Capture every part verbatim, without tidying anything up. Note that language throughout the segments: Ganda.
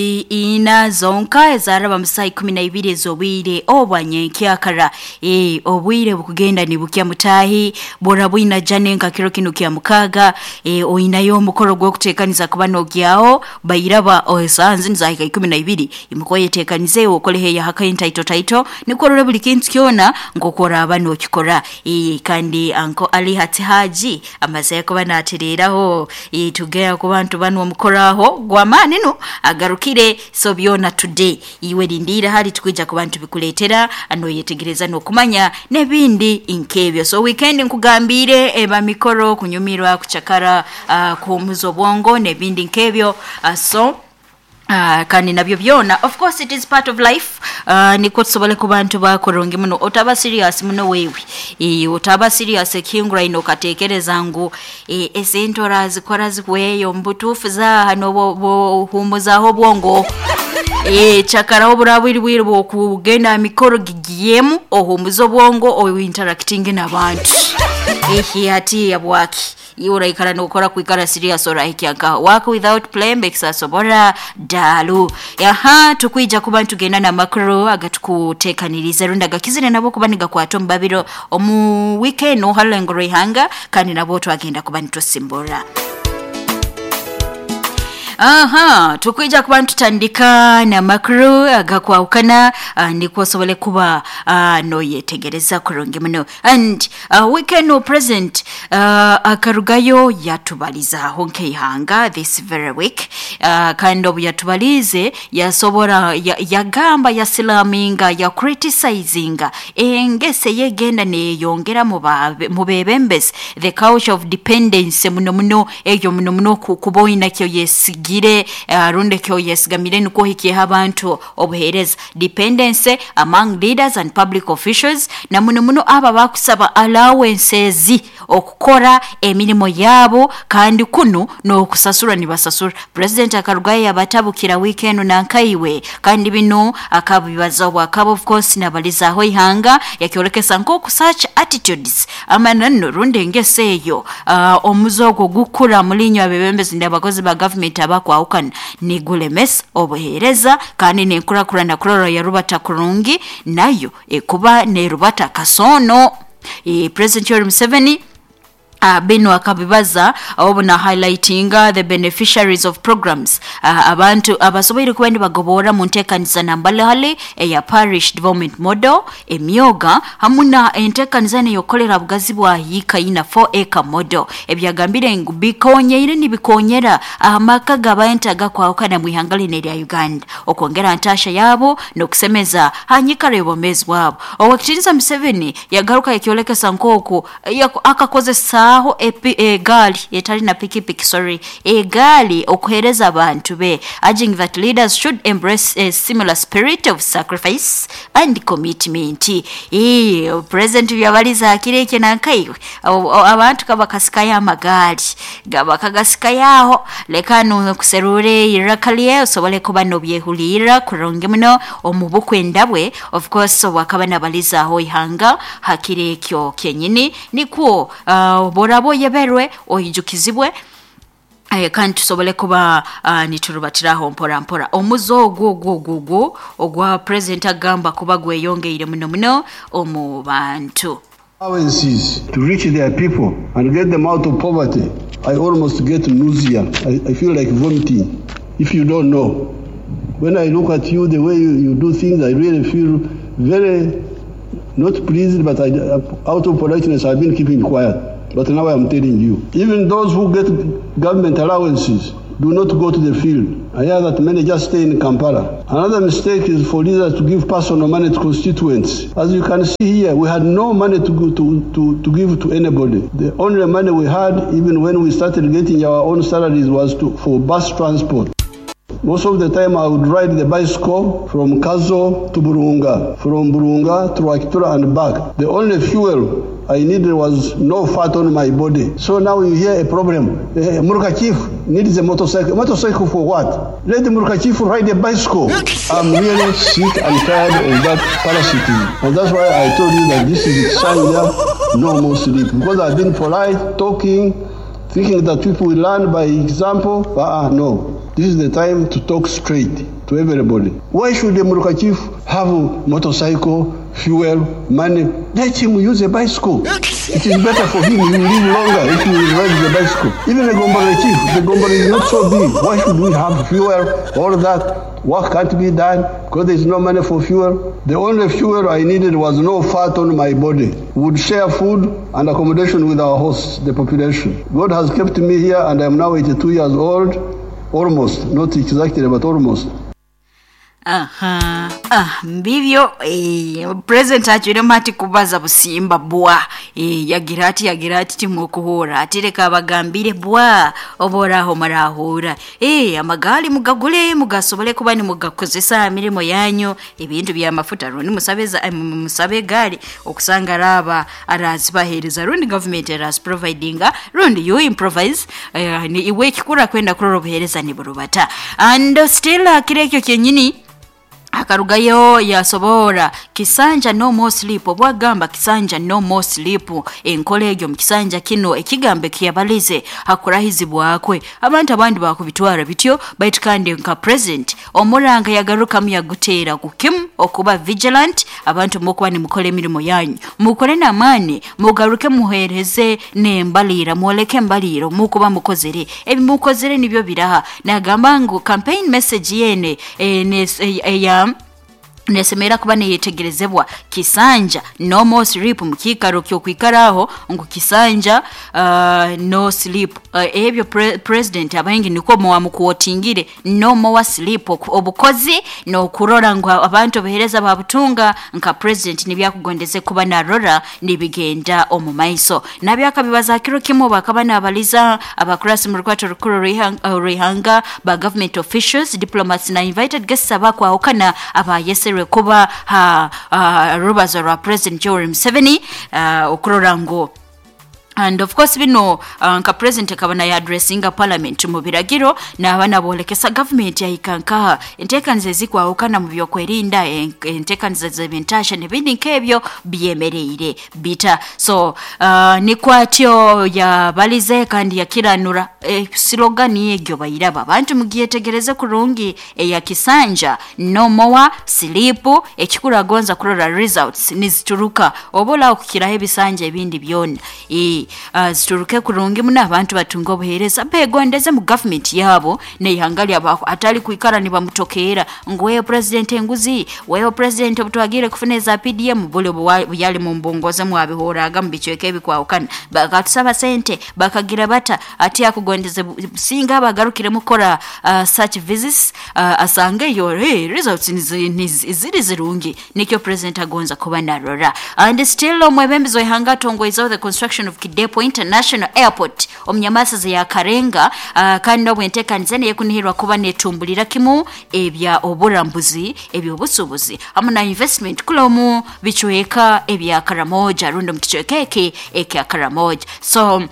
ina zonka ezaraba musai kumi na ibiri ezobwire obwanye kyakara eh obwire bukugenda ni bukya mutahi bora bwina janenka kiro kinu kya mukaga eh oinayo omukoro gwo kutekaniza kubano gyao bayiraba osanze nzahika kumi na ibiri imukoye tekanize okole ya haka entaito taito nikorora buli kintu kyona ngokora abano kikora eh kandi anko Ali Hati Haji amaze kuba natereraho eh tugera ku bantu bano omukoraho gwamani no agaruki so byona today iwe lindira hali tukija ku bantu bikuletera ano yetegereza no kumanya nebindi inkebyo so weekend nkugambire eba mikoro kunyumirwa kuchakara uh, ku muzobongo nebindi inkebyo uh, so Uh, kandi nabyo byona of course it is part of life uh, niko tsobale ku bantu bakoronge muno otaba serious muno wewe e otaba serious ekingura ino katekereza ngo e esentora zikora zikweyo mbutufu za hano bo, bo humuza ho bwongo e chakara obulabwiri bwiri bwo kugenda mikoro gigiyemu ohumuzo bwongo o interacting nabantu ehi ati yabwaki yura ikara nokora kuikara serious ora ikiaka work without play makes us obora dalu yaha tukwija kubantu genda na makro agatukutekaniriza rundaga kizine nabo kubaniga kwa tombabiro omu weekend no halengoro ihanga kandi nabo twagenda kubantu simbora. Aha tukwija kubantu tandika na makro agakwa ukana uh, ndiko sobole kuba uh, no yetegereza kuronge muno and uh, we can no present uh, akarugayo yatubaliza honke ihanga this very week uh, kind of yatubalize yasobora yagamba ya yasilaminga ya criticizing engese yegenda ne yongera mu bebembes the couch of dependence muno muno eyo muno muno kuboina kyo yesigi gire uh, runde kyo yesigamire nuko hikiye abantu obuhereza dependence among leaders and public officials na muno muno aba bakusaba allowances okukora emirimo yabo kandi kuno no kusasura ni basasura president akarugaye abatabukira weekend nankaiwe kandi bino akabibaza wakabo of course nabalizaho ihanga yakyolekesa nko ku such attitudes amanano runde ngeseyo uh, omuzogo gukura mulinyo abebembezi ndabakozi ba government aba kwa ukan ni gulemes obuhereza kandi ne nkura kurana kurora ya rubata kurungi nayo ekuba ne rubata kasono e president Yoweri Museveni Uh, bino akabibaza obona highlighting uh, the beneficiaries of programs uh, abantu abasobire kubandi bagobora mu ntekaniza nambalale eya parish development model emyoga hamuna entekaniza ne yokolera bugazi bwa yika ina four acre model ebyagambire ngubikonye ire nibikonyera amaka uh, gabayenta gakwa okana muhangale ne ya Uganda okongera ntasha yabo no kusemeza hanyika rebomezi wabo owakitiriza Museveni yagaruka yakyolekesa nkoko akakoze sa aho epi egali yetali na piki piki sorry egali okuhereza abantu be urging that leaders should embrace a similar spirit of sacrifice and commitment eh president yabaliza akireke nankaiwe abantu kabakasikaya amagali gabakagasikaya lekano kuserure irakaliye sobole kuba no byehulira kuronge muno omubukwendabwe of course so wakabana baliza aho ihanga hakirekyo kenyini nikuo uh, borabo yeberwe oyijukizibwe aye kandi sobole kuba uh, niturubatiraho mpora mpora omuzo gwo gwo gwo ogwa president agamba kuba gwe yongeire muno muno omu bantu allowances to reach their people and get them out of poverty. I almost get nausea. I, I feel like vomiting if you don't know. When I look at you the way you, you do things, I really feel very not pleased, but I, out of politeness I've been keeping quiet. But now I'm telling you, even those who get government allowances do not go to the field. I hear that many just stay in Kampala. Another mistake is for leaders to give personal money to constituents. As you can see here, we had no money to, go to, to, to give to anybody. The only money we had, even when we started getting our own salaries, was to, for bus transport. Most of the time I would ride the bicycle from Kazo to Burunga, from Burunga to Wakitura and back. The only fuel I needed was no fat on my body. So now you hear a problem. Uh, Murka Chief needs a motorcycle. Motorcycle for what? Let the Murka Chief ride a bicycle. I'm really sick and tired of that parasitism. And that's why I told you that this is the sign there, no more sleep. Because I've been polite, talking, thinking that people will learn by example. But uh, no. This is the time to talk straight to everybody. Why should the Muruka chief have a motorcycle, fuel, money? Let him use a bicycle. It is better for him. He will live longer if he rides the bicycle. Even the Gombare chief, the Gombare is not so big. Why should we have fuel, all that? Work can't be done because there is no money for fuel. The only fuel I needed was no fat on my body. We would share food and accommodation with our hosts, the population. God has kept me here and I am now eighty-two years old, almost, not exactly, but almost. Aha, ah, mbivyo eh, President achire mati kubaza busimba bwa eh, yagirati yagirati timukuhura atireka abagambire bwa oboraho marahura eh, amagali mugagule mugasobole kuba ni mugakozesa mirimo yanyu ibintu bya mafuta rundi musabeza musabe gari okusanga raba arazibahereza rundi government eras providinga rundi you improvise eh, ni iwe kikura kwenda kurorohereza ni burubata and still uh, kirekyo kyenyini akarugayo yasobora Kisanja no more sleep obwagamba Kisanja no more sleep enkolejo mukisanja kino ekigambe kiyabalize hakurahizibwakwe abantu abandi bakubitwara bityo baitkande nka president omuranga yagaruka muyagutera kukim okuba vigilant abantu mukuba ni mukole emirimo yanyu mukole namani mugaruke muhereze nembalira mwoleke mbaliro mukuba mukozere ebi mukozere nibyo biraha nagamba ngo campaign message yene e, ne, e, e, ya nesemera kuba neyetegerezebwa Kisanja no more sleep mukikaro kyo kwikaraho ngo Kisanja uh, no sleep uh, ebyo pre- president abaingi niko mwa mukuotingire no more sleep obukozi no kurora ngo abantu behereza babutunga nka president nibyakugondeze kuba narora nibigenda omumaiso nabyakabibaza kiro kimo bakaba nabaliza abakurasi mu rwato rukuru rihanga, uh, rihanga ba government officials diplomats na invited guests abakwa okana abayese kuba ha uh, rubazo rwa President Yoweri Museveni uh, okurorango and of course bino uh, nka president kabana ya addressing parliament mu biragiro na abana bolekesa government ya ikanka entekanize zikwa ukana mu byokwerinda entekanize zebentasha nebindi nkebyo byemereire bita so uh, ni kwatyo ya balize kandi yakiranura e, slogan yegyo bayiraba abantu mugiyetegereze kurungi e, ya Kisanja no more sleep ekikura gonza kurora results nizituruka obola okukiraho ebisanja ebindi byona e, Uh, situruke kurungi muna abantu batungo buhereza begondeze mu government yabo ne yangali abako atali kuikara ni bamutokera ngoye president enguzi wewe president obutwagire kufuneza P D M bole buyali mu mbongoza mu abihoraga mu bichweke ebikwawukana bakatusaba sente bakagira bata ati yakugondeze singa abagarukire mukora uh, such visits uh, asange your hey, results iziri zirungi nikyo president agonza kuba narora and still omwebembizo ihanga tongoizo the construction of Kidepo International Airport omnyamasa ya Karenga uh, kandi obwentekanizene yekunihirwa kuba netumbulira kimu ebya oburambuzi ebyo busubuzi amana investment kulomu bichweka ebya Karamoja rundo mkichwekeke ekya Karamoja so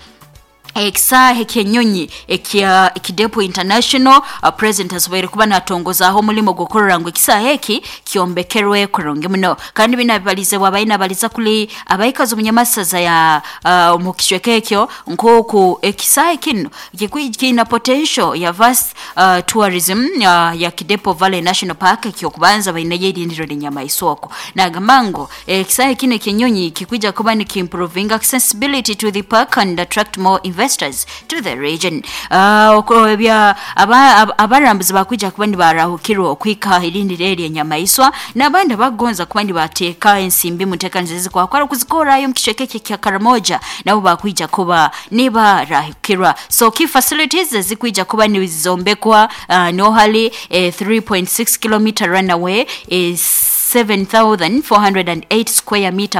ekisa hekenyonyi ekia Kidepo International uh, president asubire kuba natongoza aho mulimo gokorora ngo ekisa heki kyombekerwe kuronge muno kandi binabalize wabaina baliza kuli abayikazo munyamasaza ya uh, mukishwekekyo nkoku ekisa kino kina potential ya vast uh, tourism uh, ya Kidepo Valley National Park kyokubanza baina yedi ndiro nyama isoko na gamango ekisa kino kenyonyi kikwija kuba ni improving accessibility to the park and attract more investors to the region uh okobya abarambuzi bakwija kubandi barahukirwa okwika irindi reri nyamaiswa nabandi bagonza kubandi bateka ensimbi mutekanzizi kwa kwara kuzikora ayo mkishekeke kya Karamoja nabo bakwija kuba niba rahukirwa so key facilities zikwija kuba ni zombekwa uh, no hali a three point six kilometer runway is seven thousand four hundred eight square meter